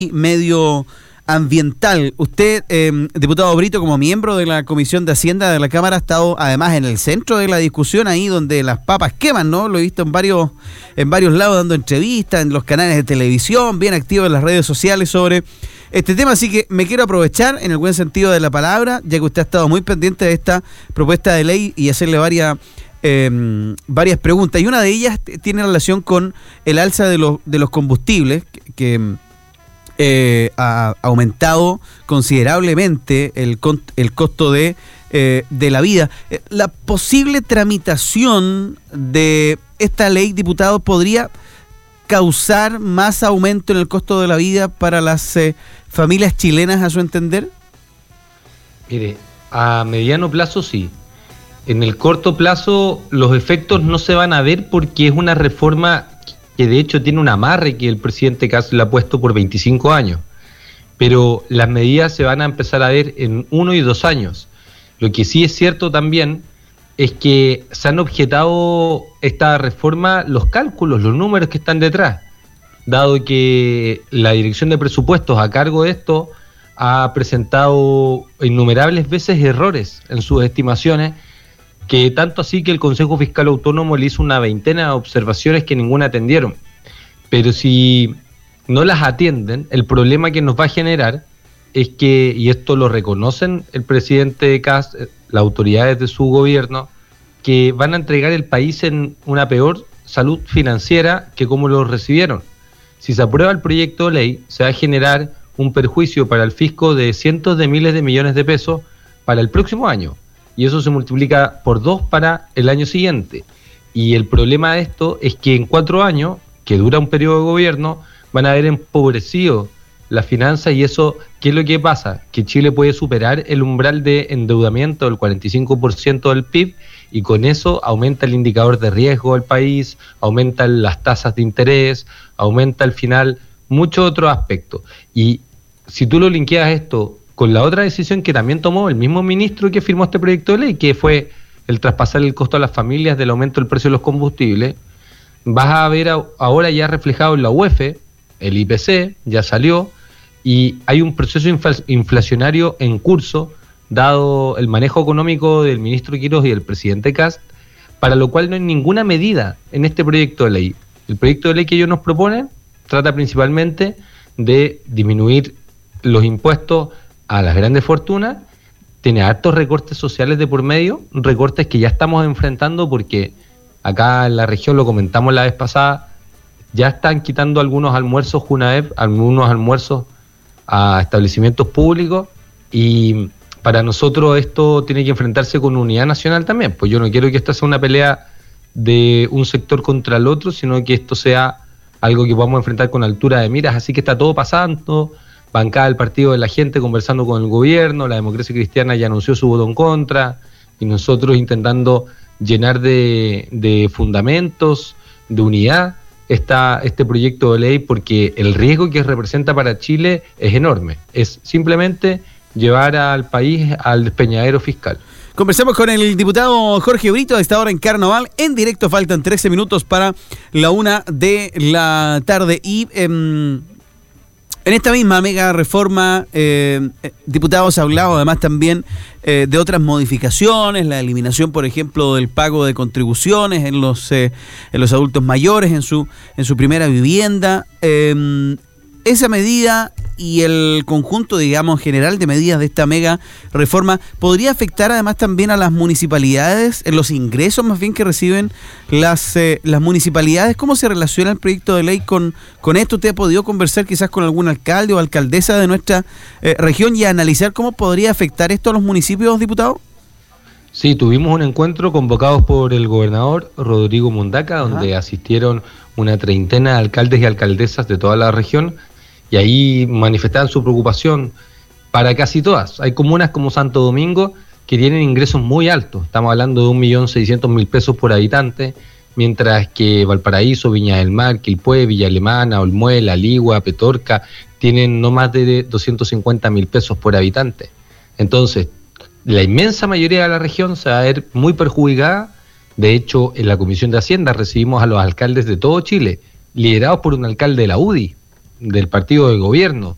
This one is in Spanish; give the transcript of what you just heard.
medioambiental. Usted, diputado Brito, como miembro de la Comisión de Hacienda de la Cámara, ha estado además en el centro de la discusión, ahí donde las papas queman, ¿no? Lo he visto en varios lados dando entrevistas, en los canales de televisión, bien activo en las redes sociales sobre este tema, así que me quiero aprovechar, en el buen sentido de la palabra, ya que usted ha estado muy pendiente de esta propuesta de ley y hacerle varias preguntas, y una de ellas tiene relación con el alza de los combustibles, que ha aumentado considerablemente el costo de la vida. La posible tramitación de esta ley, diputado, podría causar más aumento en el costo de la vida para las familias chilenas, a su entender. Mire, a mediano plazo sí. En el corto plazo los efectos no se van a ver porque es una reforma que de hecho tiene un amarre que el presidente Kast le ha puesto por 25 años. Pero las medidas se van a empezar a ver en 1 y 2 años. Lo que sí es cierto también es que se han objetado esta reforma los cálculos, los números que están detrás, dado que la Dirección de Presupuestos a cargo de esto ha presentado innumerables veces errores en sus estimaciones, que tanto así que el Consejo Fiscal Autónomo le hizo una veintena de observaciones que ninguna atendieron. Pero si no las atienden, el problema que nos va a generar es que, y esto lo reconocen el presidente Kast, las autoridades de su gobierno, que van a entregar el país en una peor salud financiera que como lo recibieron. Si se aprueba el proyecto de ley, se va a generar un perjuicio para el fisco de cientos de miles de millones de pesos para el próximo año. Y eso se multiplica por 2 para el año siguiente. Y el problema de esto es que en 4 años, que dura un periodo de gobierno, van a haber empobrecido las finanzas, y eso, ¿qué es lo que pasa? Que Chile puede superar el umbral de endeudamiento del 45% del PIB, y con eso aumenta el indicador de riesgo del país, aumentan las tasas de interés, aumenta al final muchos otros aspectos. Y si tú lo linkeas esto con la otra decisión que también tomó el mismo ministro que firmó este proyecto de ley, que fue el traspasar el costo a las familias del aumento del precio de los combustibles, vas a ver ahora ya reflejado en la UEF, el IPC ya salió, y hay un proceso inflacionario en curso, dado el manejo económico del ministro Quirós y del presidente Kast, para lo cual no hay ninguna medida en este proyecto de ley. El proyecto de ley que ellos nos proponen trata principalmente de disminuir los impuestos a las grandes fortunas, tiene hartos recortes sociales de por medio, recortes que ya estamos enfrentando porque acá en la región, lo comentamos la vez pasada, ya están quitando algunos almuerzos Junaep, algunos almuerzos a establecimientos públicos, y para nosotros esto tiene que enfrentarse con unidad nacional también. Pues yo no quiero que esta sea una pelea de un sector contra el otro, sino que esto sea algo que podamos enfrentar con altura de miras. Así que está todo pasando, bancada del Partido de la Gente conversando con el gobierno, la Democracia Cristiana ya anunció su voto en contra, y nosotros intentando llenar de fundamentos, de unidad, este proyecto de ley, porque el riesgo que representa para Chile es enorme. Es simplemente llevar al país al despeñadero fiscal. Conversamos con el diputado Jorge Brito a esta hora en Carnaval, en directo. Faltan 13 minutos para la 1 de la tarde. Y en esta misma mega reforma, diputados, ha hablado además también de otras modificaciones, la eliminación, por ejemplo, del pago de contribuciones en los adultos mayores en su primera vivienda. Esa medida y el conjunto, digamos, general de medidas de esta mega reforma podría afectar además también a las municipalidades, en los ingresos más bien que reciben las municipalidades. ¿Cómo se relaciona el proyecto de ley con esto? ¿Usted ha podido conversar quizás con algún alcalde o alcaldesa de nuestra región y analizar cómo podría afectar esto a los municipios, diputado? Sí, tuvimos un encuentro convocados por el gobernador Rodrigo Mundaca, donde asistieron una treintena de alcaldes y alcaldesas de toda la región, y ahí manifestaban su preocupación para casi todas. Hay comunas como Santo Domingo que tienen ingresos muy altos, estamos hablando de 1.600.000 pesos por habitante, mientras que Valparaíso, Viña del Mar, Quilpué, Villa Alemana, Olmué, La Ligua, Petorca tienen no más de 250.000 pesos por habitante. Entonces, la inmensa mayoría de la región se va a ver muy perjudicada. De hecho, en la Comisión de Hacienda recibimos a los alcaldes de todo Chile, liderados por un alcalde de la UDI, del partido de gobierno,